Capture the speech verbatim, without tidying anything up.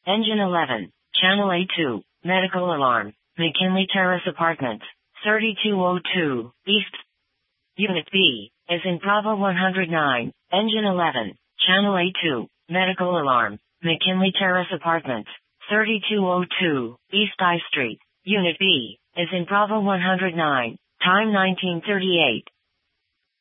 Engine eleven, Channel A two, medical alarm, McKinley Terrace Apartments, thirty-two oh two, East. Unit B, is in Bravo one hundred nine, Engine eleven, Channel A two, medical alarm, McKinley Terrace Apartments, thirty-two oh two, East I Street. Unit B, is in Bravo one hundred nine, time nineteen thirty-eight.